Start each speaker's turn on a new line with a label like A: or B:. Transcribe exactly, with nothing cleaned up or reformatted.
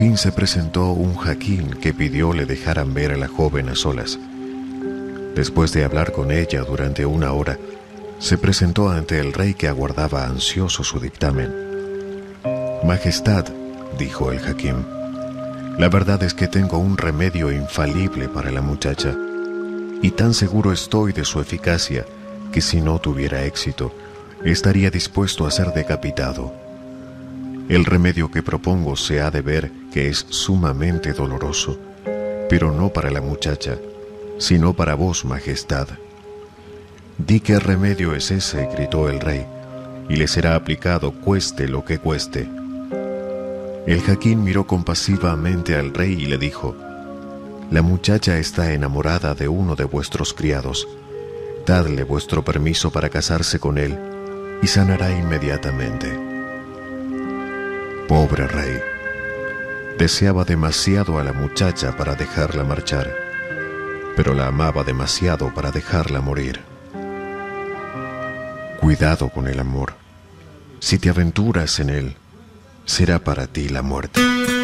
A: fin se presentó un jaquín que pidió le dejaran ver a la joven a solas. Después de hablar con ella durante una hora, se presentó ante el rey, que aguardaba ansioso su dictamen. «Majestad», dijo el jaquín, «la verdad es que tengo un remedio infalible para la muchacha, y tan seguro estoy de su eficacia que si no tuviera éxito, estaría dispuesto a ser decapitado. El remedio que propongo se ha de ver que es sumamente doloroso, pero no para la muchacha, sino para vos, majestad». «Di qué remedio es ese», gritó el rey, «y le será aplicado cueste lo que cueste». El jaquín miró compasivamente al rey y le dijo: «La muchacha está enamorada de uno de vuestros criados. Dadle vuestro permiso para casarse con él y sanará inmediatamente». Pobre rey. Deseaba demasiado a la muchacha para dejarla marchar, pero la amaba demasiado para dejarla morir. Cuidado con el amor. Si te aventuras en él, será para ti la muerte.